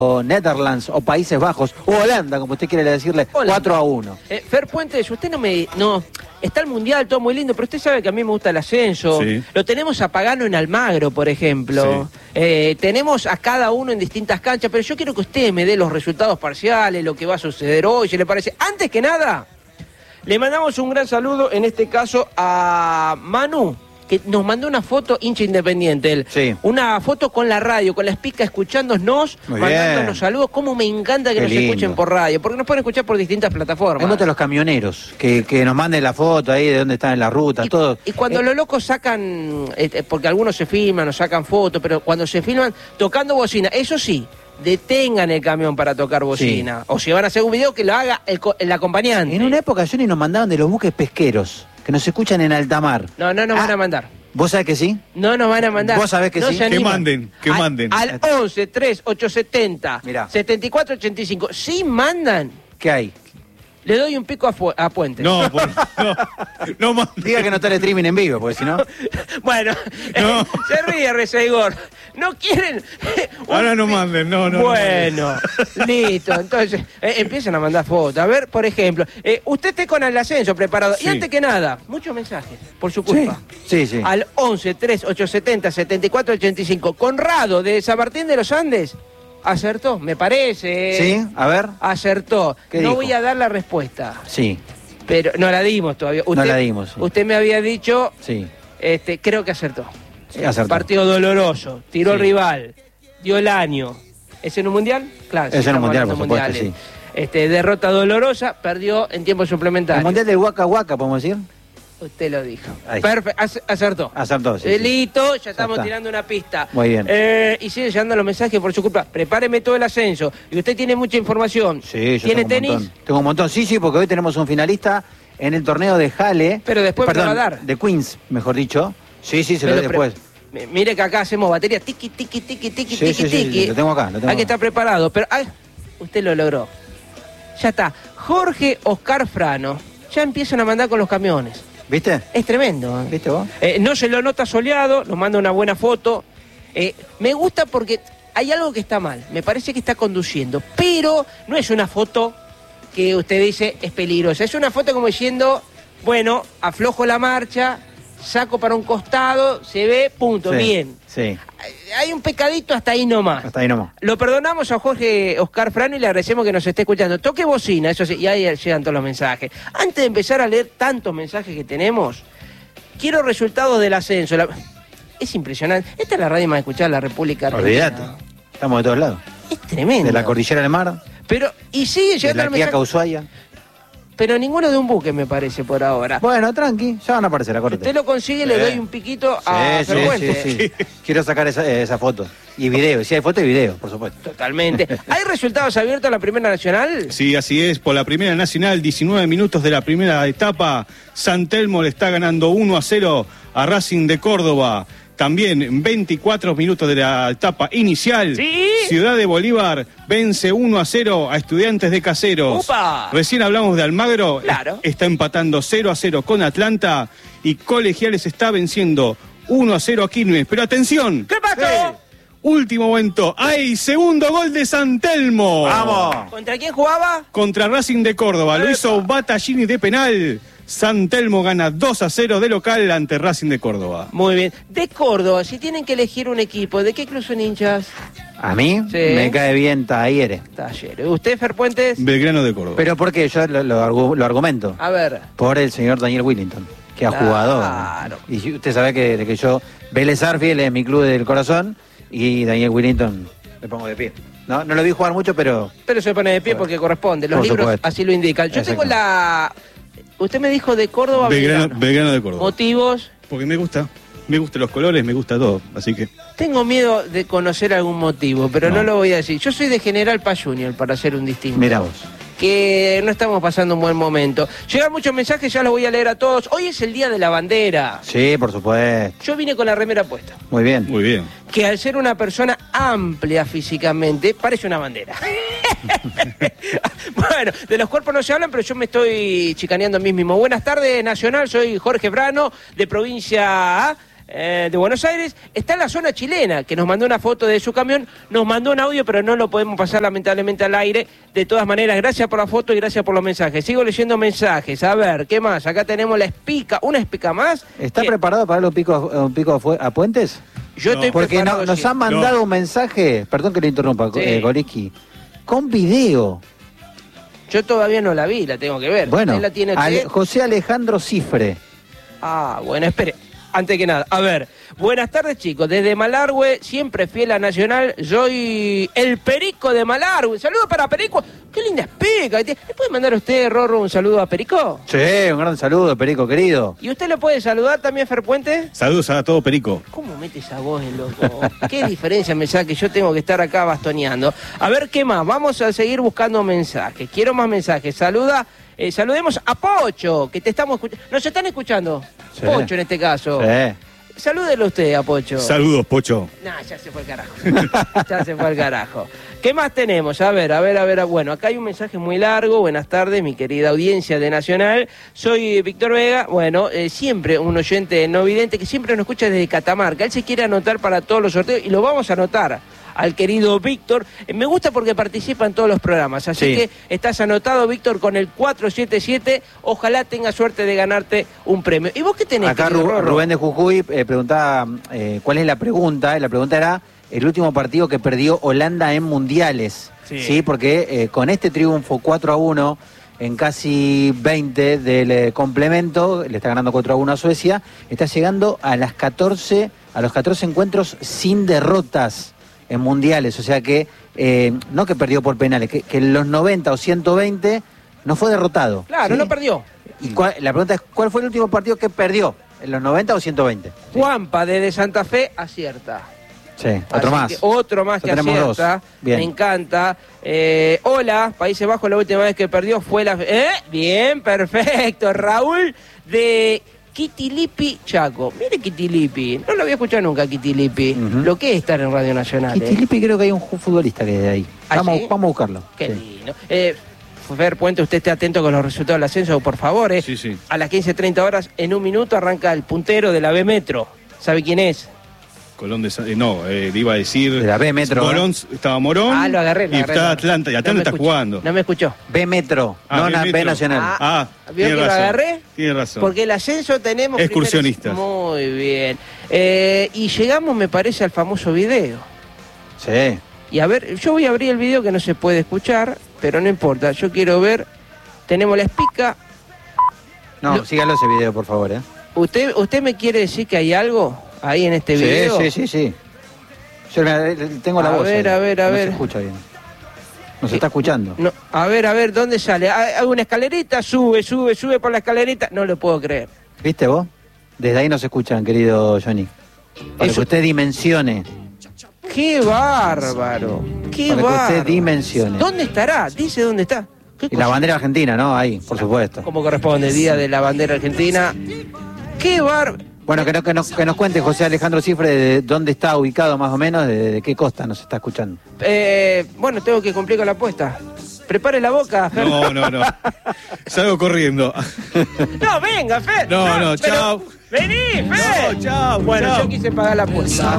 o Netherlands o Países Bajos o Holanda, como usted quiere decirle, Holanda. 4-1. Fer Puentes, usted no, está el Mundial, todo muy lindo, pero usted sabe que a mí me gusta el ascenso. Sí. Lo tenemos a Pagano en Almagro, por ejemplo. Tenemos a cada uno en distintas canchas, pero yo quiero que usted me dé los resultados parciales, lo que va a suceder hoy, si le parece. Antes que nada, le mandamos un gran saludo, en este caso, a Manu, que nos mandó una foto, hincha independiente, él. Sí. Una foto con la radio, con la espica, escuchándonos, Muy mandándonos bien. saludos. Cómo me encanta que Qué nos lindo. escuchen por radio, porque nos pueden escuchar por distintas plataformas. Me gustan los camioneros, que nos manden la foto ahí de dónde están en la ruta, todo. Y cuando los locos sacan, porque algunos se filman o sacan fotos, pero cuando se filman tocando bocina, eso sí, detengan el camión para tocar bocina. O si van a hacer un video, que lo haga el acompañante. En una época, Johnny, nos mandaban de los buques pesqueros, que nos escuchan en alta mar. No nos van a mandar. ¿Vos sabés que sí? No nos van a mandar. ¿Vos sabés que No sí? se animan. Que manden. Al 11 3 870 Mirá. 74 85. Si mandan, ¿Qué hay? le doy un pico a Puentes. No, no manden. Diga que no está el streaming en vivo, porque si no... Bueno, No. se ríe Reseigor. ¿No quieren? Ahora no manden, no. Bueno, listo. Entonces, empiezan a mandar fotos. A ver, por ejemplo, usted esté con el ascenso preparado. Sí. Y antes que nada, muchos mensajes, por su culpa. Sí. Al 11 3 870 74 85. Conrado, de San Martín de los Andes, acertó, me parece. Sí, a ver. Acertó. ¿Qué No dijo? voy a dar la respuesta, Sí, pero no la dimos todavía. No la dimos, sí. Usted me había dicho, sí. creo que acertó. Sí, acertó. Partido doloroso, tiró Sí. el rival, dio el año. ¿Es en un mundial? Claro. Es en un estamos mundial, hablando por supuesto, de mundiales. Derrota dolorosa, perdió en tiempo suplementario. El mundial del Waka Waka, podemos decir. Usted lo dijo. Ahí. Perfecto, acertó. Acertó, sí. Listo, ya estamos está. tirando una pista. Muy bien. Y siguen llegando los mensajes por su culpa. Prepáreme todo el ascenso. Y usted tiene mucha información. Sí, yo ¿Tiene tengo un tenis? montón. Tengo un montón. Sí, porque hoy tenemos un finalista en el torneo de Halle. Pero después me lo va a dar. De Queens, mejor dicho. Sí, se lo doy después. Mire que acá hacemos batería, tiqui, tiqui, tiqui, tiqui, Sí, tiqui, sí, tiqui. lo tengo acá. Hay que estar preparado. Pero usted lo logró. Ya está. Jorge Oscar Frano. Ya empiezan a mandar con los camiones. ¿Viste? Es tremendo. ¿Viste vos? No se lo nota soleado, nos manda una buena foto. Me gusta porque hay algo que está mal. Me parece que está conduciendo. Pero no es una foto que usted dice es peligrosa. Es una foto como diciendo, bueno, aflojo la marcha, saco para un costado, se ve, punto, Sí, bien. Sí, Hay un pecadito hasta ahí nomás. hasta ahí nomás. Lo perdonamos a Jorge Oscar Frano y le agradecemos que nos esté escuchando. Toque bocina, eso sí, y ahí llegan todos los mensajes. Antes de empezar a leer tantos mensajes que tenemos, quiero resultados del ascenso. Es impresionante. Esta es la radio más escuchada de la República Argentina. Olvídate. Estamos de todos lados. Es tremendo. De la Cordillera del Mar, Pero, y sigue de llegando la el mensaje. Quiaca Ushuaia. Pero ninguno de un buque, me parece, por ahora. Bueno, tranqui, ya van a aparecer, Si acuérdate. usted lo consigue, le doy un piquito a Sí, Fer Puentes. sí. Quiero sacar esa foto. Y video, si hay foto y video, por supuesto. Totalmente. ¿Hay resultados abiertos a la Primera Nacional? Sí, así es, por la Primera Nacional, 19 minutos de la primera etapa, San Telmo le está ganando 1-0 a Racing de Córdoba. También 24 minutos de la etapa inicial, Sí. Ciudad de Bolívar vence 1-0 a Estudiantes de Caseros. ¡Upa! Recién hablamos de Almagro, Claro. está empatando 0-0 con Atlanta y Colegiales está venciendo 1-0 a Quilmes. Pero atención, ¿Qué pasó? último momento, hay segundo gol de San Telmo. ¡Vamos! ¿Contra quién jugaba? Contra Racing de Córdoba, lo ¡Epa! hizo Battaglini de penal. San Telmo gana 2-0 de local ante Racing de Córdoba. Muy bien. De Córdoba, si tienen que elegir un equipo, ¿de qué club son hinchas? A mí Sí. me cae bien Talleres. Talleres. ¿Usted, Fer Puentes? Belgrano de Córdoba. Pero ¿por qué? Yo lo argumento. A ver. Por el señor Daniel Willington, que ha Claro. jugado. Y usted sabe que yo, Vélez Arfiel es mi club del corazón, y Daniel Willington le pongo de pie. No lo vi jugar mucho, pero... Pero se pone de pie porque corresponde. Los Por libros supuesto. así lo indican. Yo tengo Exacto. Usted me dijo de Córdoba, Belgrano de Córdoba. motivos. Porque me gustan los colores, me gusta todo, así que... Tengo miedo de conocer algún motivo, pero no lo voy a decir. Yo soy de General Paz Junior, para hacer un distinto. Mira vos. Que no estamos pasando un buen momento. Llegan muchos mensajes, ya los voy a leer a todos. Hoy es el Día de la Bandera. Sí, por supuesto. Yo vine con la remera puesta. Muy bien. Muy bien. Que al ser una persona amplia físicamente, parece una bandera. Bueno, de los cuerpos no se hablan, pero yo me estoy chicaneando a mí mismo. Buenas tardes, Nacional, soy Jorge Brano, de provincia A. de Buenos Aires, está en la zona chilena, que nos mandó una foto de su camión, nos mandó un audio, pero no lo podemos pasar lamentablemente al aire. De todas maneras, gracias por la foto y gracias por los mensajes. Sigo leyendo mensajes. A ver, ¿qué más? Acá tenemos la espica, una espica más. ¿Está preparado para los picos a Puentes? Yo estoy Porque preparado, nos sí. han mandado un mensaje, perdón que le interrumpa, Sí. Goliski, con video. Yo todavía no la vi, la tengo que ver. Bueno, ¿Usted la tiene usted? José Alejandro Cifre. Ah, bueno, espere. Antes que nada, a ver, buenas tardes chicos, desde Malargüe, siempre fiel a Nacional, soy el Perico de Malargüe, saludos para Perico, qué linda espica, ¿le puede mandar a usted, Rorro, un saludo a Perico? Sí, un gran saludo, Perico, querido. ¿Y usted le puede saludar también, Fer Puente? Saludos a todo Perico. ¿Cómo mete esa voz, loco? ¿Qué diferencia me saca que yo tengo que estar acá bastoneando? A ver, ¿qué más? Vamos a seguir buscando mensajes, quiero más mensajes, saludemos a Pocho, que te estamos escuchando. ¿Nos están escuchando? Sí. Pocho en este caso. Sí. Salúdelo usted a Pocho. Saludos, Pocho. Nah, ya se fue el carajo. Ya se fue el carajo. ¿Qué más tenemos? A ver. Bueno, acá hay un mensaje muy largo. Buenas tardes, mi querida audiencia de Nacional. Soy Víctor Vega. Bueno, siempre un oyente no vidente que siempre nos escucha desde Catamarca. Él se quiere anotar para todos los sorteos y lo vamos a anotar al querido Víctor. Me gusta porque participa en todos los programas. Así Sí. que estás anotado, Víctor, con el 477. Ojalá tenga suerte de ganarte un premio. ¿Y vos qué tenés? Acá querido Rorro? Rubén de Jujuy preguntaba cuál es la pregunta. La pregunta era el último partido que perdió Holanda en mundiales. Sí, porque con este triunfo 4-1 en casi 20 del complemento, le está ganando 4-1 a Suecia, está llegando a los 14 encuentros sin derrotas en mundiales. O sea que, no que perdió por penales, que en los 90 o 120 no fue derrotado. Claro, ¿sí? no perdió. Y la pregunta es, ¿cuál fue el último partido que perdió? ¿En los 90 o 120? Juanpa desde Santa Fe acierta. Sí, otro Así más. que otro más Ya que tenemos acierta. dos. Bien. Me encanta. Hola, Países Bajos, la última vez que perdió fue la... Bien, perfecto. Raúl de Quitilipi, Chaco. Mire Quitilipi. No lo había escuchado nunca, Quitilipi. Ujú. Lo que es estar en Radio Nacional. Quitilipi creo que hay un futbolista que es de ahí. ¿Ah, Vamos, sí? vamos a buscarlo. Qué Sí. lindo. Fer Puente, usted esté atento con los resultados del ascenso, por favor. Sí, sí. A las 15:30 horas, en un minuto, arranca el puntero de la B Metro. ¿Sabe quién es? Colón de le iba a decir. De la B Metro, Morón, estaba Morón. Ah, lo agarré. Y está Atlanta, y Atlanta No me está escuchó. jugando. No me escuchó. B Metro, no B Metro. B Nacional. Ah, ¿Vio tiene que lo razón. agarré? Tiene razón. Porque el ascenso tenemos... Excursionistas. Muy bien. Y llegamos, me parece, al famoso video. Sí. Y a ver, yo voy a abrir el video que no se puede escuchar, pero no importa. Yo quiero ver... Tenemos la espica. No, sígalo ese video, por favor. ¿Usted me quiere decir que hay algo ahí en este video? Sí. Yo tengo la A voz. ver, ahí. a ver, a No ver. se escucha bien. No se está escuchando. No, a ver, ¿dónde sale? ¿Hay una escalerita? Sube por la escalerita. No lo puedo creer. ¿Viste vos? Desde ahí no se escuchan, querido Johnny. Para Eso- que usted dimensione. ¡Qué bárbaro! ¡Qué Para que bárbaro! usted dimensione. ¿Dónde estará? Dice dónde está. ¿Qué Y la cosa? bandera argentina, ¿no? Ahí, por supuesto. Como corresponde, Día de la Bandera Argentina. ¡Qué bárbaro! Bueno, que nos cuente José Alejandro Cifre de dónde está ubicado más o menos, de qué costa nos está escuchando. Bueno, tengo que cumplir con la apuesta. Prepare la boca, Fer. No. Salgo corriendo. No, venga, Fer. No, pero- chao. Vení, Fer. No, chao, Bueno, chao. yo quise pagar la apuesta.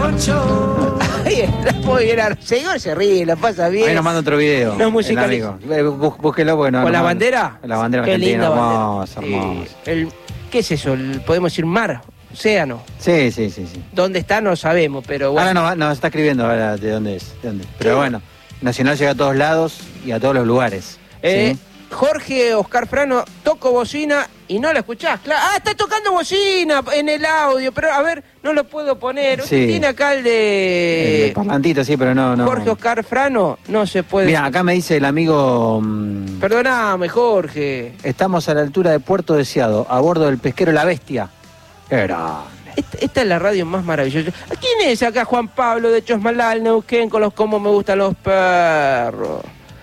Ahí está, muy bien. Señor se ríe, la pasa bien. Ahí nos manda otro video. Nos musicaliza. el amigo. Búsquelo porque no. ¿Con la no- bandera? La bandera Qué argentina, linda hermosa, bandera. hermosa. ¿Qué es eso? ¿Podemos decir mar? ¿Océano? Sí. ¿Dónde está? No sabemos, pero bueno. Ahora nos está escribiendo ahora de dónde es. Pero bueno, Nacional llega a todos lados y a todos los lugares. ¿sí? Jorge Oscar Frano, toco bocina y no la escuchás. Está tocando bocina en el audio, pero a ver, no lo puedo poner. Usted Sí. tiene acá el de El parlantito, sí, pero no. Jorge Oscar Frano, no se puede. Mira, acá me dice el amigo. Perdóname, Jorge. Estamos a la altura de Puerto Deseado, a bordo del pesquero La Bestia. Era. Esta es la radio más maravillosa. ¿Quién es acá Juan Pablo de Chosmalal, Neuquén, con los cómo me gustan los perros?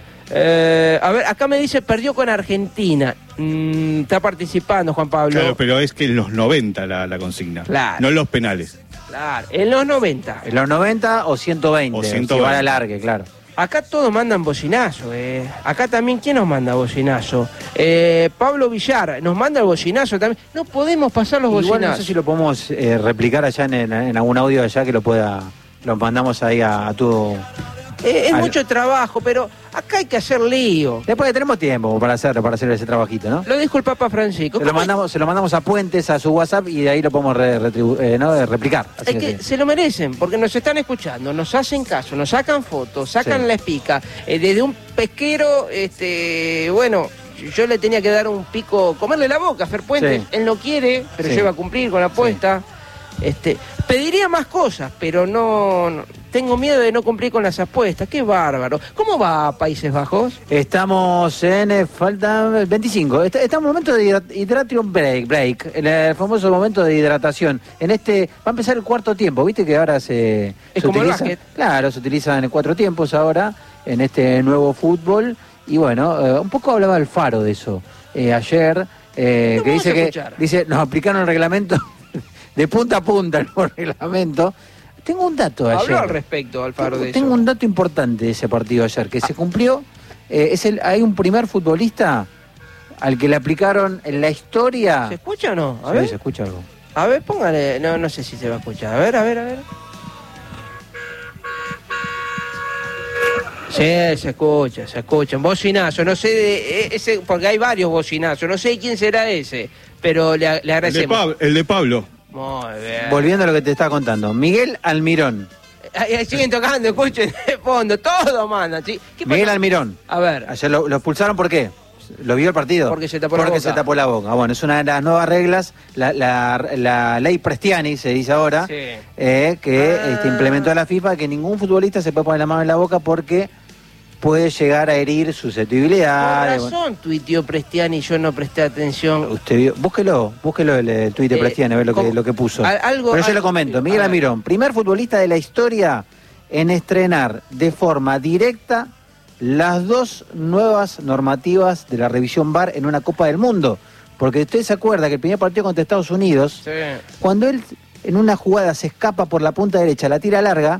A ver, acá me dice perdió con Argentina. Está participando Juan Pablo. Claro, pero es que en los 90 la consigna. Claro. No en los penales. Claro, en los 90. En los 90 o 120. O Si 120. va a la largue, claro. Acá todos mandan bocinazo, Acá también, ¿quién nos manda bocinazo? Pablo Villar, nos manda el bocinazo también. No podemos pasar los Igual bocinazos. no sé si lo podemos replicar allá en algún audio allá que lo mandamos ahí a tu... Es mucho trabajo, pero acá hay que hacer lío. Después tenemos tiempo para hacer ese trabajito, ¿no? Lo dijo el Papa Francisco. Se lo mandamos a Puentes, a su WhatsApp, y de ahí lo podemos replicar. Así es que se lo merecen, porque nos están escuchando, nos hacen caso, nos sacan fotos, sacan la espica. Desde un pesquero, bueno, yo le tenía que dar un pico, comerle la boca a Fer Puentes. Sí. Él no quiere, pero lleva a cumplir con la apuesta. Sí. Pediría más cosas, pero no tengo miedo de no cumplir con las apuestas. Qué bárbaro. ¿Cómo va Países Bajos? Estamos en falta 25. Estamos en un momento de hydration break, el famoso momento de hidratación. Va a empezar el cuarto tiempo, viste que ahora se como utiliza. El básquet. Claro, se utilizan 4 tiempos ahora en este nuevo fútbol. Y bueno, un poco hablaba Alfaro de eso ayer, que dice, nos aplicaron el reglamento de punta a punta el nuevo reglamento. Tengo un dato ayer. Habló al respecto, Alfaro, de eso. Tengo un dato importante de ese partido ayer, que se cumplió. Hay un primer futbolista al que le aplicaron en la historia... ¿Se escucha o no? A ver. Se escucha algo. A ver, póngale... No sé si se va a escuchar. A ver. Sí, se escucha. Bocinazo, no sé ese, porque hay varios bocinazos. No sé quién será ese, pero le agradecemos. El de Pablo. Muy bien. Volviendo a lo que te estaba contando, Miguel Almirón. Ahí siguen tocando, escuchen de fondo, todo mandan. ¿Sí? Miguel Almirón. A ver. Ayer lo expulsaron, ¿por qué? ¿Lo vio el partido? Porque se tapó la boca. Se tapó la boca. Bueno, es una de las nuevas reglas, la ley Prestiani, se dice ahora, que implementó la FIFA, que ningún futbolista se puede poner la mano en la boca porque puede llegar a herir susceptibilidades. Por razón tuiteó Prestiani y yo no presté atención. Usted vio, búsquelo el tuit de Prestiani, a ver lo que puso. Pero yo lo comento, Miguel Almirón, primer futbolista de la historia en estrenar de forma directa las 2 nuevas normativas de la revisión VAR en una Copa del Mundo. Porque usted se acuerda que el primer partido contra Estados Unidos, cuando él en una jugada se escapa por la punta derecha, la tira larga,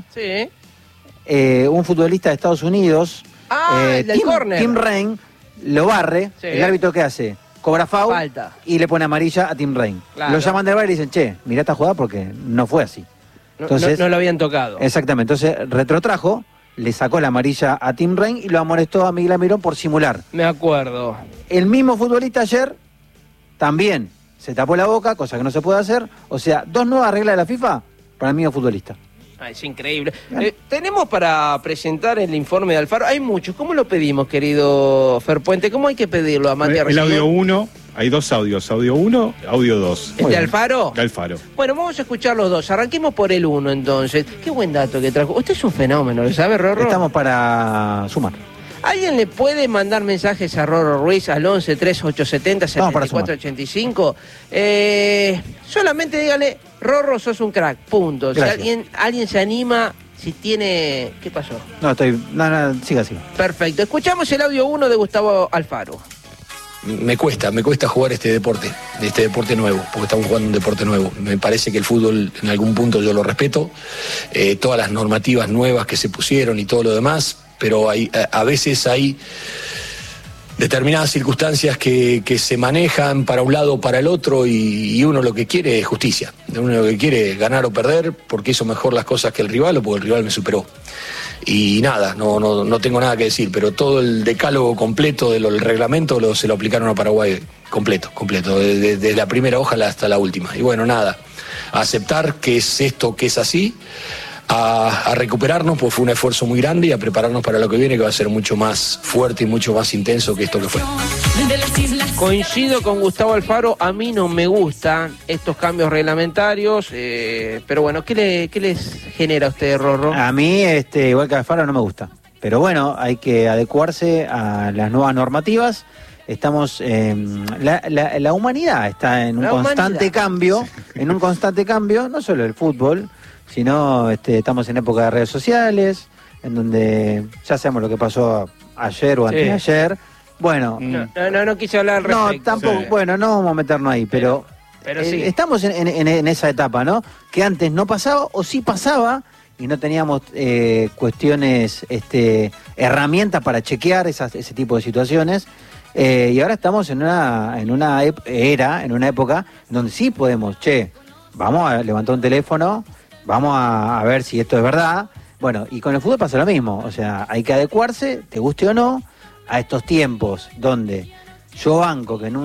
un futbolista de Estados Unidos, Tim Raine, lo barre, el árbitro ¿qué hace? Cobra foul y le pone amarilla a Tim Raine. Claro. Lo llaman del VAR y dicen, mirá esta jugada porque no fue así. Entonces, no lo habían tocado. Exactamente, entonces retrotrajo, le sacó la amarilla a Tim Raine y lo amonestó a Miguel Almirón por simular. Me acuerdo. El mismo futbolista ayer también se tapó la boca, cosa que no se puede hacer. O sea, 2 nuevas reglas de la FIFA para el mismo futbolista. Es increíble. Tenemos para presentar el informe de Alfaro. Hay muchos. ¿Cómo lo pedimos, querido Fer Puente? ¿Cómo hay que pedirlo a Matías? El audio 1, hay 2 audios. Audio 1, audio 2. ¿El de Alfaro? De Alfaro. Bueno, vamos a escuchar los 2. Arranquemos por el 1, entonces. Qué buen dato que trajo. Usted es un fenómeno, ¿lo sabe, Rorro? Estamos para sumar. ¿Alguien le puede mandar mensajes a Rorro Ruiz al 11 3870 7485? Solamente dígale, Rorro, sos un crack, punto. Gracias. Si alguien se anima, si tiene... ¿Qué pasó? No, siga. Perfecto. Escuchamos el audio 1 de Gustavo Alfaro. Me cuesta jugar este deporte nuevo, porque estamos jugando un deporte nuevo. Me parece que el fútbol en algún punto yo lo respeto, todas las normativas nuevas que se pusieron y todo lo demás, pero a veces hay determinadas circunstancias que se manejan para un lado o para el otro y uno lo que quiere es justicia. Uno lo que quiere es ganar o perder porque hizo mejor las cosas que el rival o porque el rival me superó. Y nada, no tengo nada que decir, pero todo el decálogo completo del reglamento se lo aplicaron a Paraguay completo, desde la primera hoja hasta la última. Y bueno, nada, a aceptar que es esto, que es así, a recuperarnos, pues fue un esfuerzo muy grande, y a prepararnos para lo que viene, que va a ser mucho más fuerte y mucho más intenso que esto que fue. Coincido con Gustavo Alfaro, a mí no me gustan estos cambios reglamentarios, pero bueno, ¿qué les genera a usted, Rorro? A mí, igual que Alfaro, no me gusta. Pero bueno, hay que adecuarse a las nuevas normativas. Estamos, la humanidad está en un constante cambio, no solo el fútbol, sino estamos en época de redes sociales, en donde ya sabemos lo que pasó ayer o antes de ayer. Bueno, no quise hablar al respecto. No, tampoco, bueno, no vamos a meternos ahí, pero sí. Estamos en esa etapa, ¿no? Que antes no pasaba, o sí pasaba, y no teníamos cuestiones, herramientas para chequear ese tipo de situaciones. Y ahora estamos en una época donde sí podemos, vamos a levantar un teléfono, vamos a ver si esto es verdad. Bueno, y con el fútbol pasa lo mismo, o sea, hay que adecuarse, te guste o no, a estos tiempos donde yo banco que en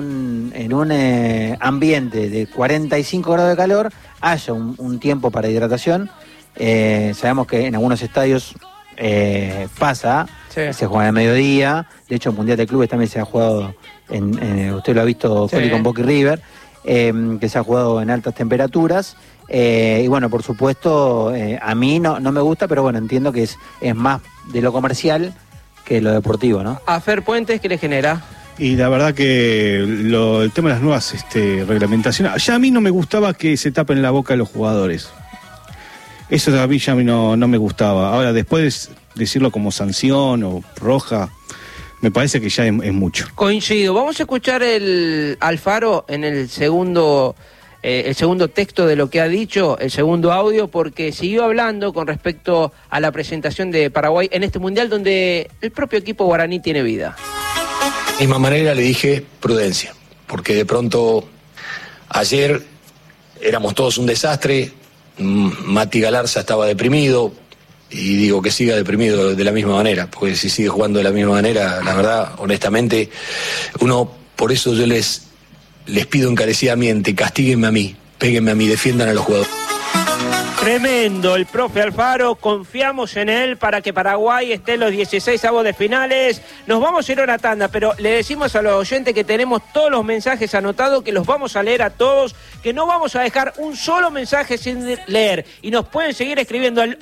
un ambiente de 45 grados de calor haya un tiempo para hidratación. Sabemos que en algunos estadios pasa, se juega al mediodía, de hecho en Mundial de Clubes también se ha jugado, usted lo ha visto, Feli, con Boca y River, que se ha jugado en altas temperaturas. Y bueno, por supuesto, a mí no me gusta, pero bueno, entiendo que es más de lo comercial que lo deportivo, ¿no? A Fer Puentes, ¿qué le genera? Y la verdad que el tema de las nuevas reglamentaciones, ya a mí no me gustaba que se tapen la boca a los jugadores. Eso a mí ya no me gustaba. Ahora, después decirlo como sanción o roja, me parece que ya es mucho. Coincido. Vamos a escuchar Alfaro en el segundo texto de lo que ha dicho, el segundo audio, porque siguió hablando con respecto a la presentación de Paraguay en este Mundial donde el propio equipo guaraní tiene vida. De misma manera le dije prudencia, porque de pronto ayer éramos todos un desastre, Mati Galarza estaba deprimido, y digo que siga deprimido de la misma manera, porque si sigue jugando de la misma manera, la verdad, honestamente, por eso yo les pido encarecidamente, castíguenme a mí, péguenme a mí, defiendan a los jugadores. Tremendo el profe Alfaro, confiamos en él para que Paraguay esté en los 16avos de finales. Nos vamos a ir a una tanda, pero le decimos a los oyentes que tenemos todos los mensajes anotados, que los vamos a leer a todos, que no vamos a dejar un solo mensaje sin leer. Y nos pueden seguir escribiendo al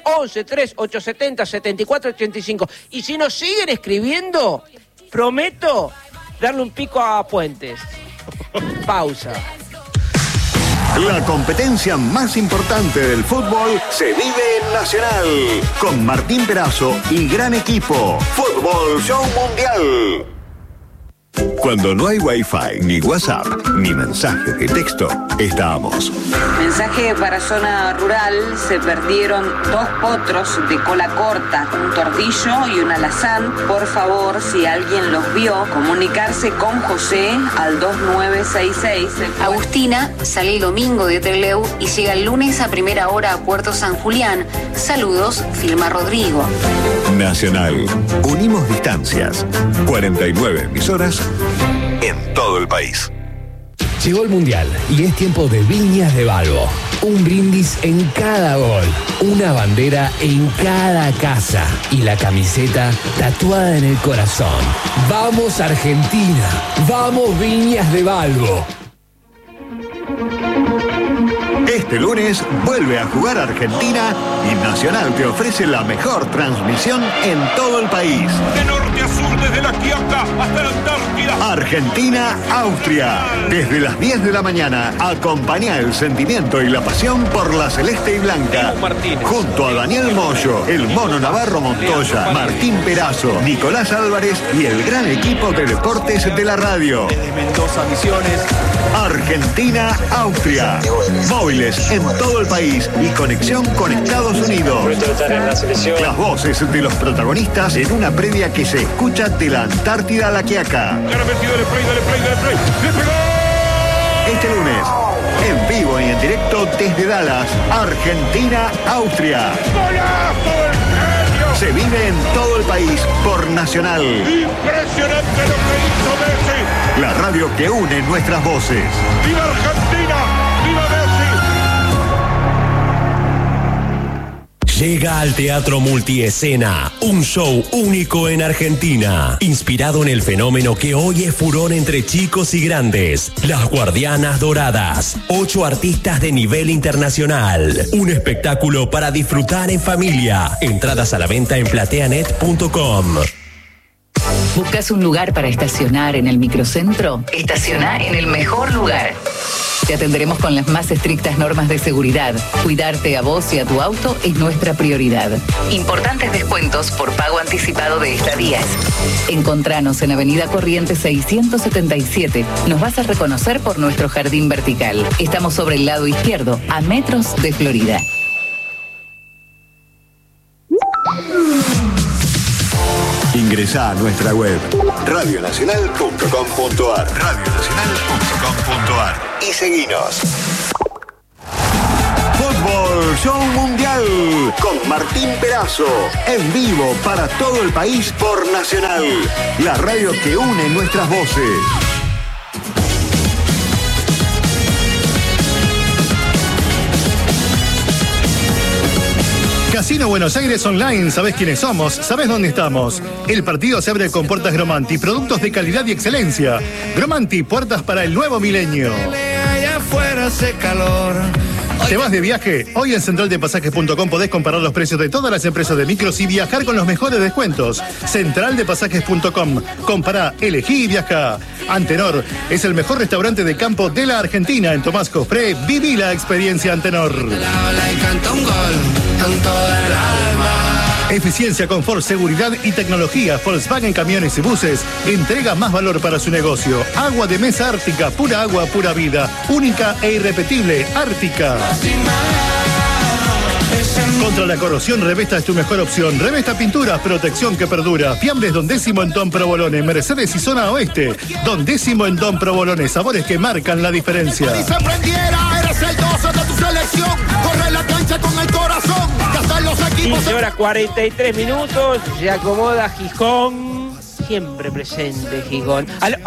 11-3870-7485. Y si nos siguen escribiendo, prometo darle un pico a Puentes. Pausa. La competencia más importante del fútbol se vive en Nacional, con Martín Perazo y gran equipo. Fútbol Show Mundial. Cuando no hay Wi-Fi, ni WhatsApp, ni mensaje de texto, estamos. Mensaje para zona rural: se perdieron 2 potros de cola corta, un tordillo y un alazán. Por favor, si alguien los vio, comunicarse con José al 2966. Agustina sale el domingo de Trelew y llega el lunes a primera hora a Puerto San Julián. Saludos, Filma Rodrigo. Nacional. Unimos distancias. 49 emisoras en todo el país. Llegó el Mundial y es tiempo de Viñas de Balbo. Un brindis en cada gol, una bandera en cada casa y la camiseta tatuada en el corazón. ¡Vamos Argentina! ¡Vamos Viñas de Balbo! Este lunes vuelve a jugar Argentina y Nacional te ofrece la mejor transmisión en todo el país. De norte a sur, desde la Quiaca hasta la Antártida. Argentina-Austria. Desde las 10 de la mañana, acompaña el sentimiento y la pasión por la celeste y blanca. Junto a Daniel Moyo, el Mono Navarro Montoya, Martín Perazo, Nicolás Álvarez y el gran equipo de deportes de la radio. Desde Mendoza, Misiones. Argentina-Austria. Móviles en todo el país y conexión con Estados Unidos. Las voces de los protagonistas en una previa que se escucha de la Antártida a la Quiaca. Este lunes, en vivo y en directo desde Dallas, Argentina-Austria. Se vive en todo el país por Nacional. Impresionante lo que hizo Messi. La radio que une nuestras voces. ¡Viva Argentina! ¡Viva Messi! Llega al Teatro Multiescena, un show único en Argentina, inspirado en el fenómeno que hoy es furor entre chicos y grandes, Las Guardianas Doradas. 8 artistas de nivel internacional. Un espectáculo para disfrutar en familia. Entradas a la venta en plateanet.com. ¿Buscas un lugar para estacionar en el microcentro? Estaciona en el mejor lugar. Te atenderemos con las más estrictas normas de seguridad. Cuidarte a vos y a tu auto es nuestra prioridad. Importantes descuentos por pago anticipado de estadías. Encontranos en Avenida Corrientes 677. Nos vas a reconocer por nuestro jardín vertical. Estamos sobre el lado izquierdo, a metros de Florida. Ingresá a nuestra web radionacional.com.ar y seguinos. Fútbol Show Mundial con Martín Perazo, en vivo para todo el país por Nacional, la radio que une nuestras voces. Casino Buenos Aires Online, ¿sabés quiénes somos? ¿Sabés dónde estamos? El partido se abre con puertas Gromanti, productos de calidad y excelencia. Gromanti, puertas para el nuevo milenio. Allá afuera hace calor. ¿Te vas de viaje? Hoy en centraldepasajes.com podés comparar los precios de todas las empresas de micros y viajar con los mejores descuentos. Centraldepasajes.com. Compará, elegí y viaja. Antenor es el mejor restaurante de campo de la Argentina. En Tomás Cofré, viví la experiencia Antenor. Eficiencia, confort, seguridad y tecnología. Volkswagen Camiones y Buses entrega más valor para su negocio. Agua de mesa Ártica, pura agua, pura vida. Única e irrepetible, Ártica. Contra la corrosión, Revesta es tu mejor opción. Revesta Pinturas, protección que perdura. Fiambres Don Décimo en Don Provolone. Mercedes y Zona Oeste. Don Décimo en Don Provolone. Sabores que marcan la diferencia. Si se prendiera, eres el 12 de tu selección. Corre la cancha con el corazón. Gastar los equipos. 15 horas 43 minutos. Se acomoda Gijón. Siempre presente Gijón. Al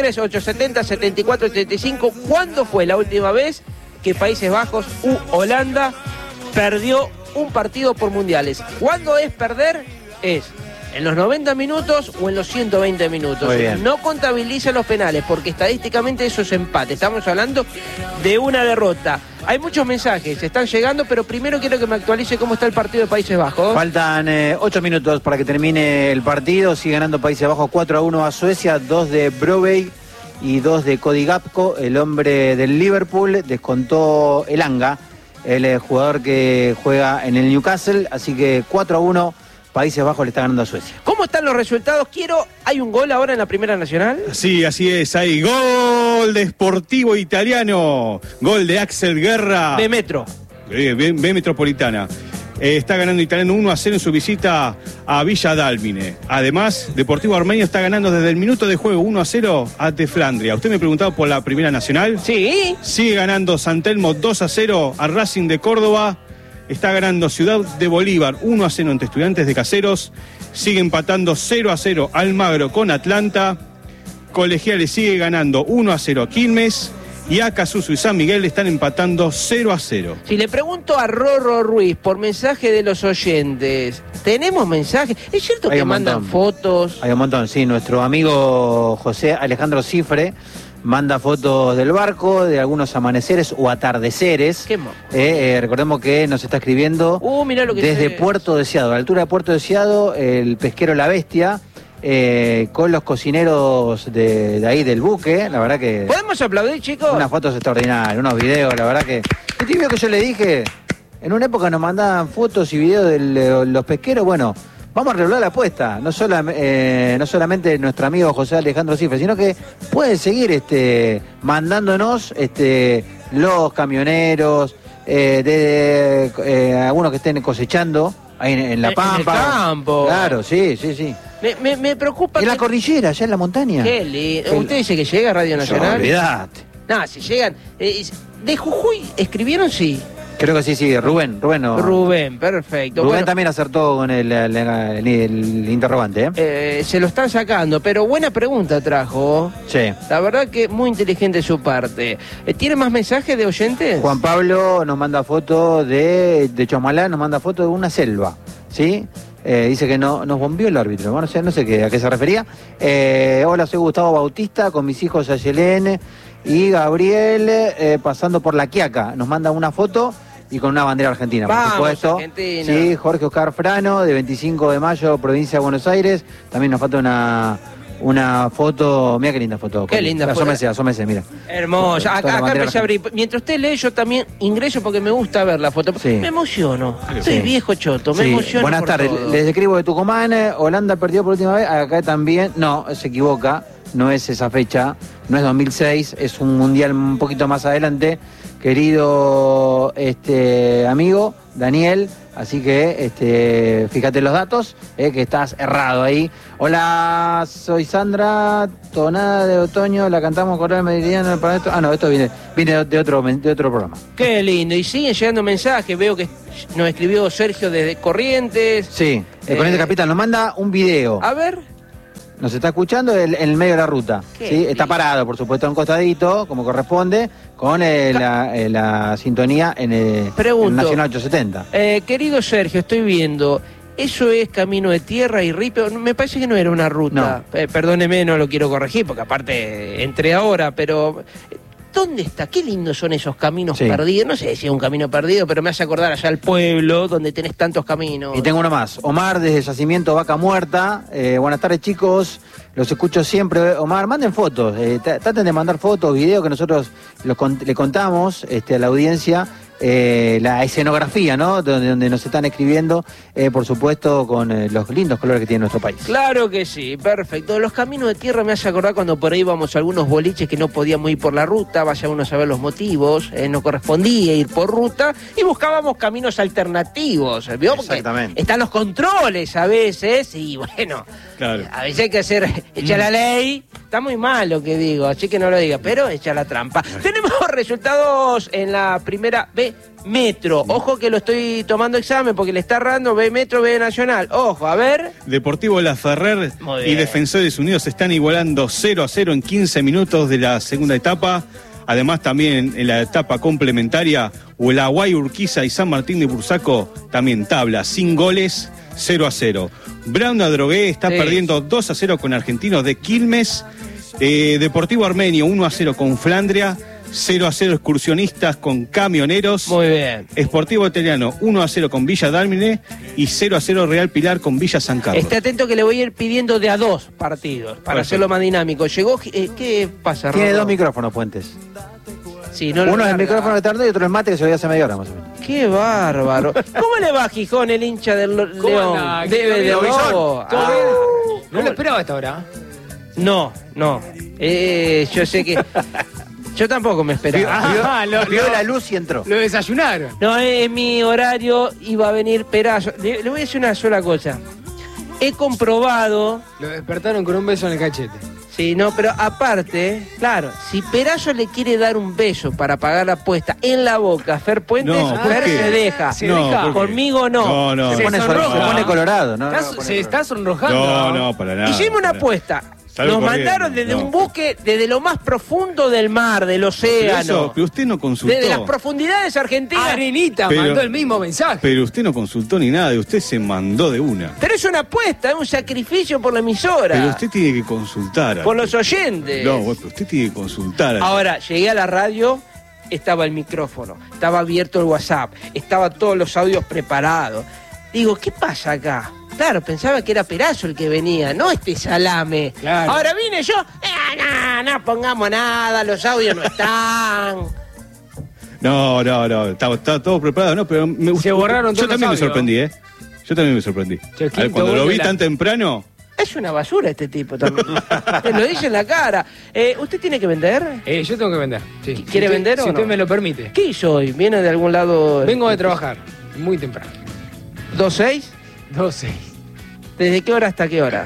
11-3870-7485. ¿Cuándo fue la última vez que Países Bajos u Holanda perdió un partido por mundiales? ¿Cuándo es perder? Es en los 90 minutos o en los 120 minutos. No contabiliza los penales porque estadísticamente eso es empate. Estamos hablando de una derrota. Hay muchos mensajes, están llegando, pero primero quiero que me actualice cómo está el partido de Países Bajos. Faltan 8 minutos para que termine el partido. Sigue ganando Países Bajos 4-1 a Suecia, 2 de Brobbey y 2 de Cody Gakpo. El hombre del Liverpool descontó Elanga, el jugador que juega en el Newcastle, así que 4-1, Países Bajos le está ganando a Suecia. ¿Cómo están los resultados? ¿Hay un gol ahora en la Primera Nacional? Sí, así es, hay gol de Sportivo Italiano, gol de Axel Guerra. B Metro. B Metropolitana. Está ganando Italiano 1-0 en su visita a Villa Dálmine. Además, Deportivo Armenio está ganando desde el minuto de juego 1-0 ante Flandria. ¿Usted me preguntaba por la Primera Nacional? Sí. Sigue ganando San Telmo 2-0 a Racing de Córdoba. Está ganando Ciudad de Bolívar 1-0 ante Estudiantes de Caseros. Sigue empatando 0-0 Almagro con Atlanta. Colegiales sigue ganando 1-0 a Quilmes. Y Acasuso y San Miguel están empatando 0-0. Si le pregunto a Rorro Ruiz por mensaje de los oyentes, ¿tenemos mensajes? ¿Es cierto que mandan fotos? Hay un montón, sí. Nuestro amigo José Alejandro Cifre manda fotos del barco, de algunos amaneceres o atardeceres. Recordemos que nos está escribiendo mirá lo que desde Puerto Deseado, a la altura de Puerto Deseado, el pesquero La Bestia. Con los cocineros de ahí del buque, la verdad que... ¿Podemos aplaudir, chicos? Unas fotos extraordinarias, unos videos, la verdad que... ¿Este video que yo le dije? En una época nos mandaban fotos y videos de los pesqueros. Bueno, vamos a regular la apuesta. No solamente nuestro amigo José Alejandro Cifre, sino que pueden seguir mandándonos los camioneros, algunos que estén cosechando ahí en La Pampa. En el campo. Claro, sí. Me preocupa. En la cordillera, allá en la montaña. Qué lindo. ¿Usted dice que llega a Radio Nacional? Olvidate. No, si llegan. ¿De Jujuy escribieron? Sí. Creo que sí, Rubén. Rubén, perfecto. Rubén también acertó con el interrogante. Se lo están sacando, pero buena pregunta trajo. Sí. La verdad que muy inteligente su parte. ¿Tiene más mensajes de oyentes? Juan Pablo nos manda foto de Chomalá, nos manda foto de una selva, ¿sí? Dice que nos bombió el árbitro, bueno, no sé a qué se refería. Hola, soy Gustavo Bautista, con mis hijos Ayelén y Gabriel, pasando por La Quiaca. Nos manda una foto y con una bandera argentina, por supuesto. Argentina. Sí, Jorge Oscar Frano, de 25 de mayo, provincia de Buenos Aires. También nos falta una foto, mira qué linda foto. Qué linda foto. Asómese, mira. Hermosa. Acá empecé a abrir. Mientras usted lee, yo también ingreso porque me gusta ver la foto. Sí. Me emociono. Soy viejo choto, me emociono. Buenas tardes, les escribo de Tucumán. Holanda perdió por última vez. Acá también. No, se equivoca. No es esa fecha. No es 2006. Es un mundial un poquito más adelante. Querido amigo Daniel, Así que fíjate los datos, que estás errado ahí. Hola, soy Sandra, Tonada de Otoño, la cantamos Coral Meridiano para esto. Ah, no, esto viene de otro programa. Qué lindo, y siguen llegando mensajes, veo que nos escribió Sergio desde Corrientes. Sí, de Corrientes Capital nos manda un video. A ver. Nos está escuchando en el medio de la ruta. ¿Sí? Está parado, por supuesto, en un costadito, como corresponde, con la sintonía en el Nacional 870. Querido Sergio, estoy viendo, eso es camino de tierra y ripio. Me parece que no era una ruta. No. Perdóneme, no lo quiero corregir, porque aparte entré ahora, pero... ¿Dónde está? Qué lindos son esos caminos perdidos. No sé si es un camino perdido, pero me hace acordar allá al pueblo, donde tenés tantos caminos. Y tengo uno más. Omar, desde Yacimiento Vaca Muerta. Buenas tardes, chicos. Los escucho siempre. Omar, manden fotos. Traten de mandar fotos, videos, que nosotros le contamos a la audiencia. La escenografía, ¿no? Donde nos están escribiendo, por supuesto, con los lindos colores que tiene nuestro país. Claro que sí, perfecto. Los caminos de tierra me hace acordar cuando por ahí íbamos a algunos boliches que no podíamos ir por la ruta, vaya uno a saber los motivos, no correspondía ir por ruta y buscábamos caminos alternativos, ¿vio? Exactamente. Están los controles a veces y bueno, claro. A veces hay que echar la ley. Está muy mal lo que digo, así que no lo diga, pero echa la trampa. Tenemos resultados en la primera B Metro. Ojo que lo estoy tomando examen porque le está errando B Metro, B Nacional. Ojo, a ver. Deportivo La Ferrer y Defensores Unidos están igualando 0-0 en 15 minutos de la segunda etapa. Además, también en la etapa complementaria, Huelaguay, Urquiza y San Martín de Bursaco también tabla, sin goles, 0-0. Brown Adrogué está perdiendo 2-0 con Argentinos de Quilmes. Deportivo Armenio 1-0 con Flandria. 0-0 Excursionistas con Camioneros. Muy bien. Esportivo Italiano 1-0 con Villa Dálmine y 0-0 Real Pilar con Villa San Carlos. Esté atento que le voy a ir pidiendo de a 2 partidos para hacerlo más dinámico. Llegó, ¿qué pasa, Tiene 2 micrófonos, Puentes. Sí, no uno es el micrófono de tarde y otro es el mate, que se lo dio hace media hora más o menos. ¡Qué bárbaro! ¿Cómo le va a Gijón, el hincha del León? Debe de Lobo. No lo esperaba hasta ahora. No. Yo sé que... Yo tampoco me esperaba. Vio la luz y entró. Lo desayunaron. No, en mi horario iba a venir Perazo. Le voy a decir una sola cosa. He comprobado... Lo despertaron con un beso en el cachete. Sí, no, pero aparte, claro, si Perazo le quiere dar un beso para pagar la apuesta en la boca a Fer Puentes, Fer se deja. Conmigo no. Se pone colorado, ¿no? Se está sonrojando. No, para nada. Hicimos una apuesta. Nos mandaron desde un buque, desde lo más profundo del mar, del océano. Pero usted no consultó. Desde las profundidades argentinas. Arenita mandó el mismo mensaje. Pero usted no consultó ni nada, usted se mandó de una. Pero es una apuesta, es un sacrificio por la emisora. Pero usted tiene que consultar. Por los oyentes. No, pero usted tiene que consultar. Ahora, llegué a la radio, estaba el micrófono, estaba abierto el WhatsApp, estaban todos los audios preparados. Digo, ¿qué pasa acá? Claro, pensaba que era Perazo el que venía, no este salame. Claro. Ahora vine yo, no pongamos nada, los audios no están. No, estaba todo preparado, no, pero se borraron todos. Yo también me sorprendí, Yo también me sorprendí. Cuando lo vi tan temprano. Es una basura este tipo también. Lo dice en la cara. ¿Usted tiene que vender? Yo tengo que vender. Sí. ¿Quiere vender o no? Si usted me lo permite. ¿Qué hizo hoy? ¿Viene de algún lado? Vengo de trabajar, muy temprano. ¿2-6? 2-6. ¿Desde qué hora hasta qué hora?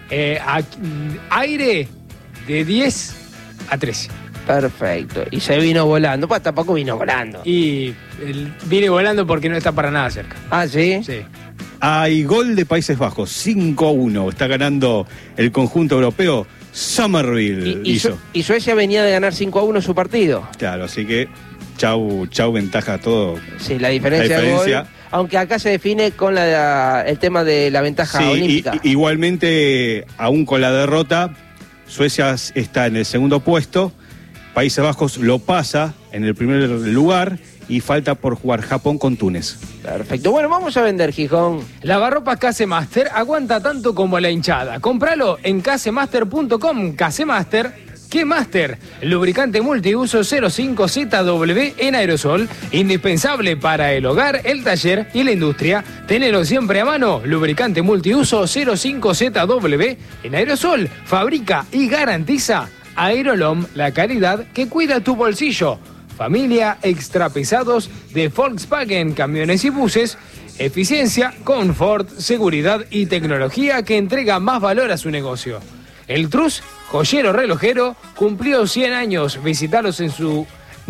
Aire de 10 a 13. Perfecto. Y se vino volando. Pues tampoco vino volando. Y vine volando porque no está para nada cerca. ¿Ah, sí? Sí. Hay gol de Países Bajos, 5-1. Está ganando el conjunto europeo. Somerville y Suecia venía de ganar 5-1 su partido. Claro, así que chau ventaja a todo. Sí, la diferencia. De gol, aunque acá se define con el tema de la ventaja olímpica. Igualmente, aún con la derrota, Suecia está en el segundo puesto, Países Bajos lo pasa en el primer lugar y falta por jugar Japón con Túnez. Perfecto. Bueno, vamos a vender, Gijón. Lavarropas Casemaster aguanta tanto como la hinchada. Cómpralo en casemaster.com. Casemaster, ¿qué Master? Lubricante multiuso 05ZW en aerosol, indispensable para el hogar, el taller y la industria. Tenelo siempre a mano. Lubricante multiuso 05ZW en aerosol. Fabrica y garantiza Aerolom, la calidad que cuida tu bolsillo. Familia extra pesados de Volkswagen, camiones y buses. Eficiencia, confort, seguridad y tecnología que entrega más valor a su negocio. El Trus, joyero relojero, cumplió 100 años. Visitalos en su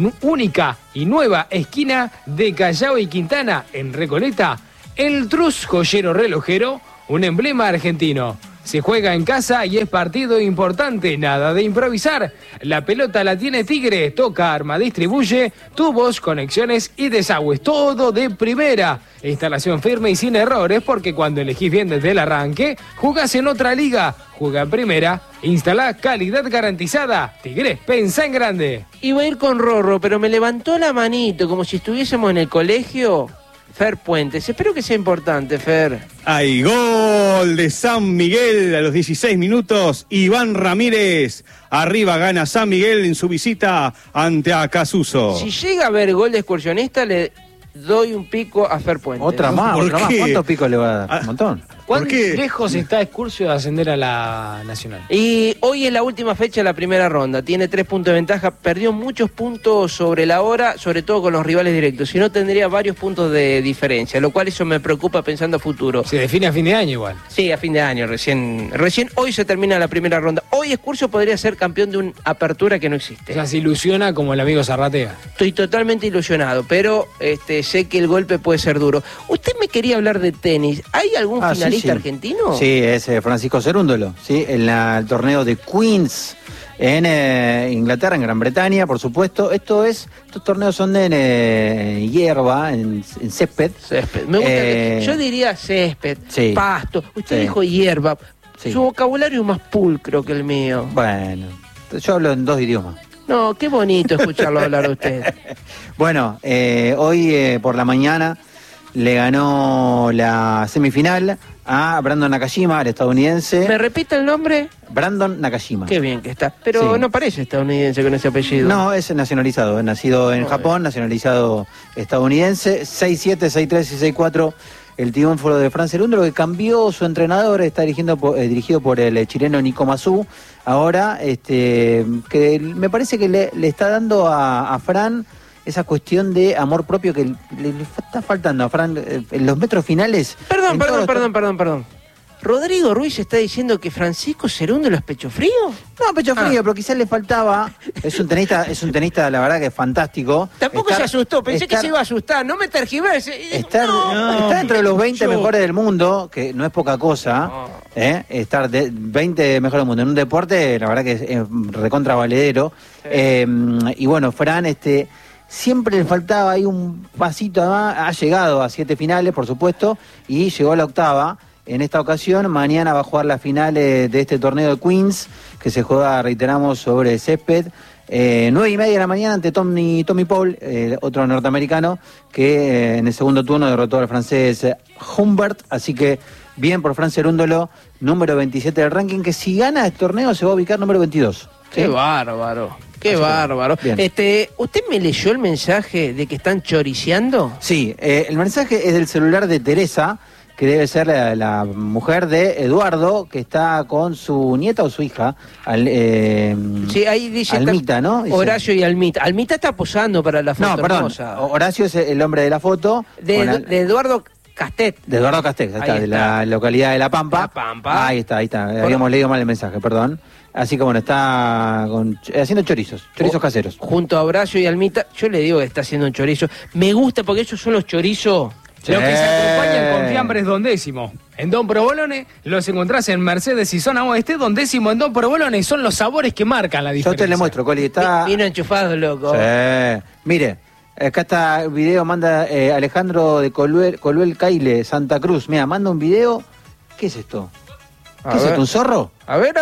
única y nueva esquina de Callao y Quintana, en Recoleta. El Trus, joyero relojero, un emblema argentino. Se juega en casa y es partido importante, nada de improvisar. La pelota la tiene Tigre, toca, arma, distribuye, tubos, conexiones y desagües, todo de primera. Instalación firme y sin errores, porque cuando elegís bien desde el arranque, jugás en otra liga, juega en primera, instala calidad garantizada. Tigre, pensá en grande. Iba a ir con Rorro, pero me levantó la manito, como si estuviésemos en el colegio. Fer Puentes, espero que sea importante, Fer. Hay gol de San Miguel a los 16 minutos. Iván Ramírez. Arriba gana San Miguel en su visita ante Acasuso. Si llega a haber gol de Excursionista, le doy un pico a Fer Puentes. Otra más. ¿Cuántos picos le va a dar? Un montón. ¿Cuán lejos está Excursio de ascender a la Nacional? Y hoy es la última fecha de la primera ronda. Tiene 3 puntos de ventaja. Perdió muchos puntos sobre la hora, sobre todo con los rivales directos. Si no, tendría varios puntos de diferencia, lo cual eso me preocupa pensando a futuro. Se define a fin de año igual. Sí, a fin de año. Recién hoy se termina la primera ronda. Hoy Excursio podría ser campeón de una apertura que no existe. O sea, se ilusiona como el amigo Zarratea. Estoy totalmente ilusionado, pero sé que el golpe puede ser duro. Usted me quería hablar de tenis. ¿Hay algún finalista argentino? Sí, es Francisco Cerúndolo, ¿sí? En el torneo de Queens en Inglaterra, en Gran Bretaña, por supuesto. Estos torneos son de hierba, en césped. Me gusta yo diría césped, pasto. Usted dijo hierba. Sí. Su vocabulario es más pulcro que el mío. Bueno, yo hablo en 2 idiomas. No, qué bonito escucharlo hablar a usted. Bueno, hoy por la mañana le ganó la semifinal a Brandon Nakashima, el estadounidense. ¿Me repite el nombre? Brandon Nakashima. Qué bien que está. Pero no parece estadounidense con ese apellido. No, es nacionalizado. Es nacido en Japón, nacionalizado estadounidense. 6-7, 6-3 y 6-4. El triunfo de Fran Cerúndolo, que cambió su entrenador, está dirigido por el chileno Nico Mazú. Ahora, que me parece que le está dando a Fran esa cuestión de amor propio que le está faltando a Fran en los metros finales. Perdón. ¿Rodrigo Ruiz está diciendo que Francisco Cerúndolo es pecho frío? No, pecho frío, pero quizás le faltaba. Es un tenista, la verdad que es fantástico. Tampoco se asustó, pensé que se iba a asustar. No me tergiverse. Está entre los 20 mejores del mundo, que no es poca cosa. Estar de 20 mejores del mundo en un deporte, la verdad que es recontra valedero. Sí. Y bueno, Fran, siempre le faltaba ahí un pasito más. Ha llegado a 7 finales, por supuesto, y llegó a la 8ª. En esta ocasión, mañana va a jugar las finales de este torneo de Queens, que se juega, reiteramos, sobre césped. 9:30 de la mañana ante Tommy Paul, otro norteamericano, que en el segundo turno derrotó al francés Humbert. Así que bien por Fran Cerúndolo, número 27 del ranking, que si gana el torneo se va a ubicar número 22. ¡Qué bárbaro! ¡Qué bárbaro! ¿Usted me leyó el mensaje de que están choriceando? Sí, el mensaje es del celular de Teresa, que debe ser la mujer de Eduardo, que está con su nieta o su hija. Sí, ahí dice Almita, ¿no? Dice. Horacio y Almita. Almita está posando para la foto hermosa. Horacio es el hombre de la foto. De Eduardo Castet. De Eduardo Castet, de la localidad de La Pampa. Ahí está. Habíamos leído mal el mensaje, perdón. Así que bueno, está haciendo chorizos caseros. Junto a Horacio y Almita, yo le digo que está haciendo un chorizo. Me gusta porque ellos son los chorizos. Los que se acompañan con fiambres Don Décimo. En Don Provolone los encontrás en Mercedes y zona oeste. Don Décimo en Don Provolone son los sabores que marcan la diferencia. Yo te le muestro, Coli. Está... Vino enchufado, loco. Sí. Mire, acá está el video, manda Alejandro de Coluel Caile, Santa Cruz. Mira, manda un video. ¿Qué es esto? ¿Qué es esto? ¿Un zorro? A ver.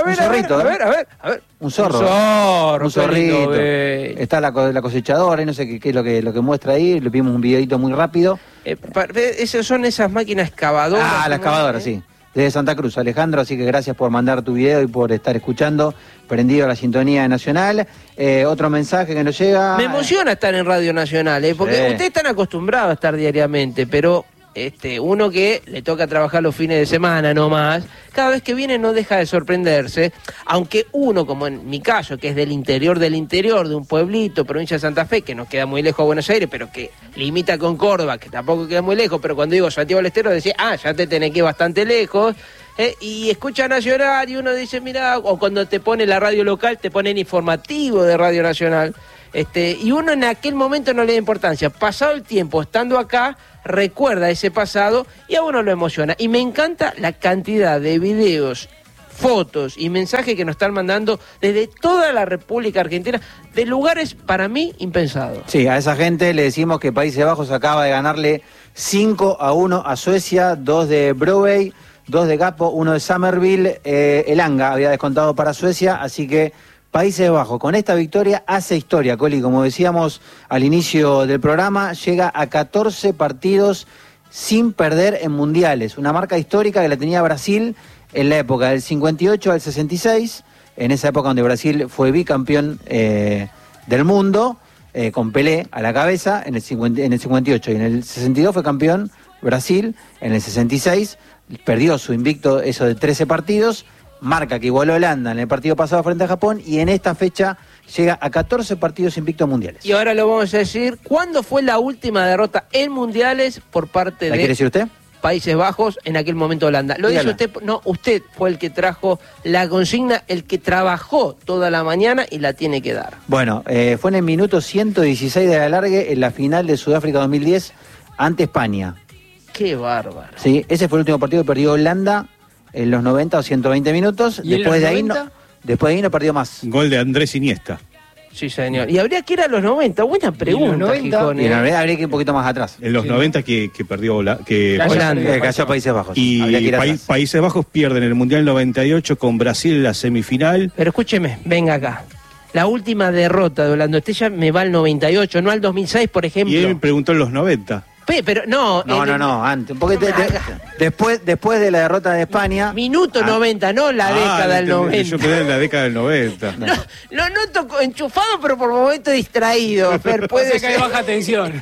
Un zorro. Un zorrito. Está la cosechadora y no sé qué es lo que muestra ahí. Le pedimos un videito muy rápido. Son esas máquinas excavadoras. La excavadora, sí. Desde Santa Cruz, Alejandro, así que gracias por mandar tu video y por estar escuchando, prendido a la sintonía nacional. Otro mensaje que nos llega. Me emociona estar en Radio Nacional, porque ustedes están acostumbrados a estar diariamente, pero uno que le toca trabajar los fines de semana nomás, cada vez que viene no deja de sorprenderse, aunque uno, como en mi caso, que es del interior, de un pueblito, provincia de Santa Fe, que nos queda muy lejos de Buenos Aires, pero que limita con Córdoba, que tampoco queda muy lejos, pero cuando digo Santiago del Estero, decía, ya te tenés que ir bastante lejos, y escucha Nacional y uno dice, mira, o cuando te pone la radio local, te ponen informativo de Radio Nacional, y uno en aquel momento no le da importancia. Pasado el tiempo, estando acá, recuerda ese pasado y a uno lo emociona. Y me encanta la cantidad de videos, fotos y mensajes que nos están mandando desde toda la República Argentina, de lugares para mí impensados. Sí, a esa gente le decimos que Países Bajos acaba de ganarle 5-1 a Suecia, 2 de Broadway, 2 de Gapo, 1 de Summerville. Elanga había descontado para Suecia, así que Países Bajos con esta victoria hace historia, Coli, como decíamos al inicio del programa, llega a 14 partidos sin perder en mundiales, una marca histórica que la tenía Brasil en la época del 58 al 66, en esa época donde Brasil fue bicampeón del mundo, con Pelé a la cabeza, en el 58, y en el 62 fue campeón Brasil, en el 66 perdió su invicto, eso de 13 partidos, marca que igualó a Holanda en el partido pasado frente a Japón, y en esta fecha llega a 14 partidos invictos mundiales. Y ahora lo vamos a decir, ¿cuándo fue la última derrota en mundiales por parte de... ¿La quiere decir usted? Países Bajos, en aquel momento Holanda. Lo dice usted, no, usted fue el que trajo la consigna, el que trabajó toda la mañana y la tiene que dar. Bueno, fue en el minuto 116 de la alargue en la final de Sudáfrica 2010 ante España. Qué bárbaro. Sí, ese fue el último partido que perdió Holanda en los 90 o 120 minutos. ¿Y después de ahí no perdió más. Gol de Andrés Iniesta. Sí, señor. Y habría que ir a los 90. Buena pregunta, Gijón, habría que ir un poquito más atrás. En los 90 que perdió Holanda. Que cayó Países Bajos. Y Países Bajos pierden el Mundial 98 con Brasil en la semifinal. Pero escúcheme, venga acá. La última derrota de Holanda, usted ya me va al 98, no al 2006, por ejemplo. Y él me preguntó en los 90. Pero no. No, antes. Porque después de la derrota de España. Minuto 90, no la década del 90. Yo quedé en la década del 90. Lo noto enchufado, pero por momento distraído. Fer, puede ser. Que baja tensión.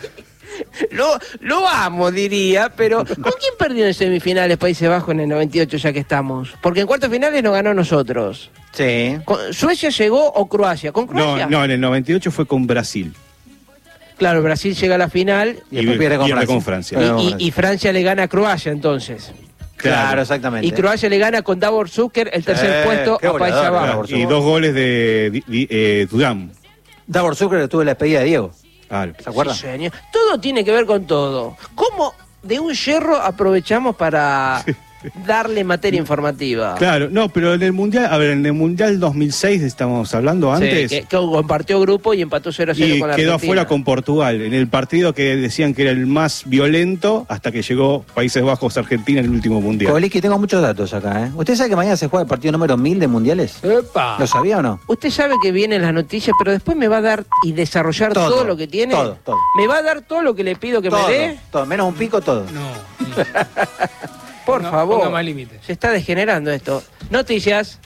Lo amo, diría, pero ¿con quién perdió en semifinales Países Bajos en el 98, ya que estamos? Porque en cuartos finales nos ganó a nosotros. Sí. ¿Suecia llegó o Croacia? ¿Con Croacia? No, en el 98 fue con Brasil. Claro, Brasil llega a la final y después pierde con Francia. Y Francia le gana a Croacia, entonces. Claro, exactamente. Y Croacia le gana con Davor Zucker el tercer puesto a Países Bajos. Y 2 goles de Dudam. Davor Zucker estuvo en la despedida de Diego. Claro. ¿Se acuerdan? Sí, señor. Todo tiene que ver con todo. ¿Cómo de un yerro aprovechamos para darle materia informativa? Claro, no, pero en el Mundial 2006 estamos hablando antes. Sí, que compartió grupo y empató 0-0 con la Argentina. Y quedó afuera con Portugal, en el partido que decían que era el más violento hasta que llegó Países Bajos-Argentina en el último Mundial. Coliqui, tengo muchos datos acá, ¿eh? ¿Usted sabe que mañana se juega el partido número 1000 de Mundiales? ¡Epa! ¿Lo sabía o no? Usted sabe que vienen las noticias, pero después me va a dar y desarrollar todo lo que tiene. Todo. ¿Me va a dar todo lo que le pido que me dé? Todo, menos un pico, todo. No. Por favor. Ponga más límites. Se está degenerando esto. Noticias.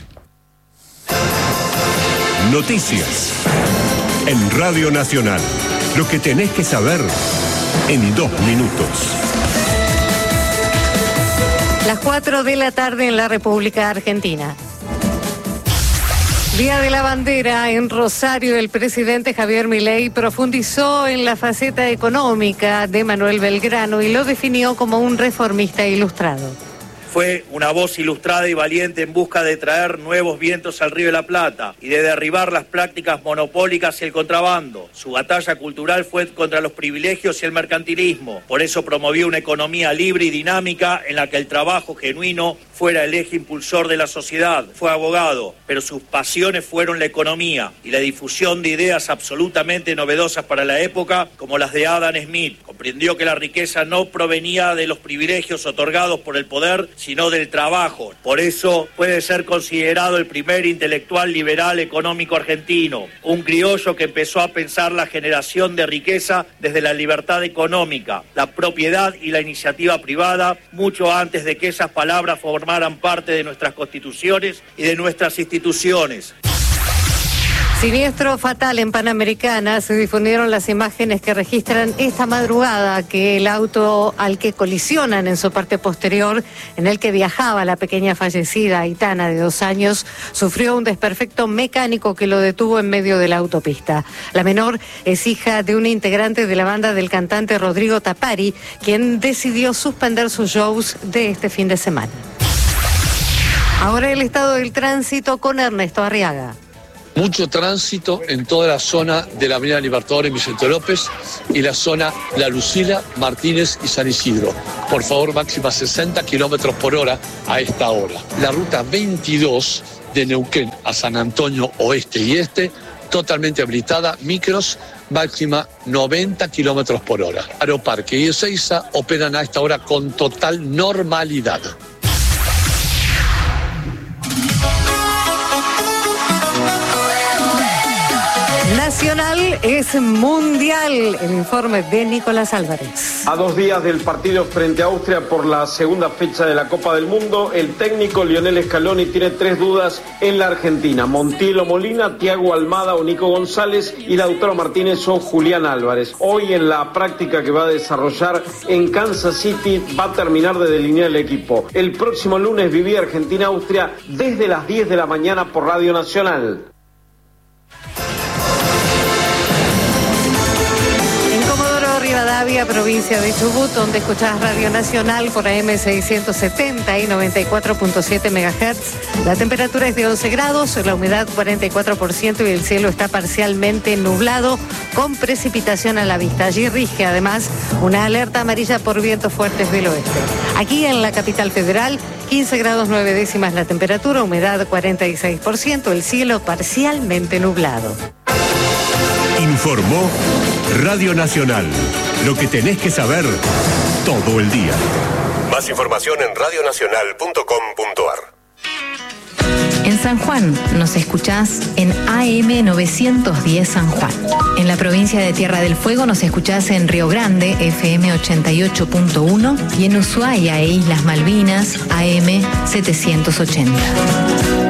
Noticias. En Radio Nacional. Lo que tenés que saber en 2 minutos. Las 4 de la tarde en la República Argentina. Día de la Bandera en Rosario, el presidente Javier Milei profundizó en la faceta económica de Manuel Belgrano y lo definió como un reformista ilustrado. Fue una voz ilustrada y valiente en busca de traer nuevos vientos al Río de la Plata y de derribar las prácticas monopólicas y el contrabando. Su batalla cultural fue contra los privilegios y el mercantilismo. Por eso promovió una economía libre y dinámica en la que el trabajo genuino fuera el eje impulsor de la sociedad. Fue abogado, pero sus pasiones fueron la economía y la difusión de ideas absolutamente novedosas para la época, como las de Adam Smith. Comprendió que la riqueza no provenía de los privilegios otorgados por el poder, sino del trabajo. Por eso puede ser considerado el primer intelectual liberal económico argentino, un criollo que empezó a pensar la generación de riqueza desde la libertad económica, la propiedad y la iniciativa privada, mucho antes de que esas palabras formaran parte de nuestras constituciones y de nuestras instituciones. Siniestro fatal en Panamericana. Se difundieron las imágenes que registran esta madrugada que el auto al que colisionan en su parte posterior, en el que viajaba la pequeña fallecida Aitana de 2 años, sufrió un desperfecto mecánico que lo detuvo en medio de la autopista. La menor es hija de un integrante de la banda del cantante Rodrigo Tapari, quien decidió suspender sus shows de este fin de semana. Ahora el estado del tránsito con Ernesto Arriaga. Mucho tránsito en toda la zona de la Avenida Libertadores Vicente López y la zona La Lucila, Martínez y San Isidro. Por favor, máxima 60 kilómetros por hora a esta hora. La ruta 22 de Neuquén a San Antonio Oeste y Este, totalmente habilitada, micros, máxima 90 kilómetros por hora. Aeroparque y Ezeiza operan a esta hora con total normalidad. Nacional es mundial. El informe de Nicolás Álvarez. A 2 días del partido frente a Austria por la segunda fecha de la Copa del Mundo, el técnico Lionel Scaloni tiene 3 dudas en la Argentina: Montiel o Molina, Thiago Almada o Nico González y Lautaro Martínez o Julián Álvarez. Hoy en la práctica que va a desarrollar en Kansas City va a terminar de delinear el equipo. El próximo lunes vivía Argentina-Austria desde las 10 de la mañana por Radio Nacional. Rivadavia, provincia de Chubut, donde escuchás Radio Nacional por AM 670 y 94.7 MHz. La temperatura es de 11 grados, la humedad 44% y el cielo está parcialmente nublado con precipitación a la vista. Allí rige además una alerta amarilla por vientos fuertes del oeste. Aquí en la capital federal, 15 grados 9 décimas la temperatura, humedad 46%, el cielo parcialmente nublado. Informó Radio Nacional. Lo que tenés que saber todo el día. Más información en radionacional.com.ar. En San Juan nos escuchás en AM 910 San Juan. En la provincia de Tierra del Fuego nos escuchás en Río Grande, FM 88.1, y en Ushuaia e Islas Malvinas, AM 780.